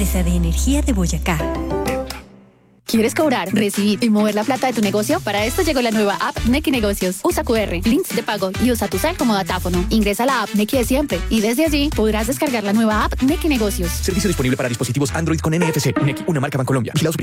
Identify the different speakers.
Speaker 1: empresa de energía de Boyacá.
Speaker 2: ¿Quieres cobrar, recibir y mover la plata de tu negocio? Para esto llegó la nueva app Nequi Negocios. Usa QR, links de pago y usa tu cel como datáfono. Ingresa a la app Nequi de siempre y desde allí podrás descargar la nueva app Nequi Negocios.
Speaker 3: Servicio disponible para dispositivos Android con NFC. Nequi, una marca Bancolombia. Vigilados